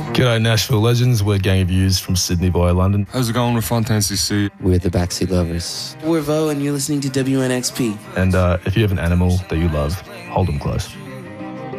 G'day Nashville legends, we're Gang of Youths from Sydney via London. How's it going with Fontaine CC? We're the Backseat Lovers. We're Vo and you're listening to WNXP. And if you have an animal that you love, hold them close.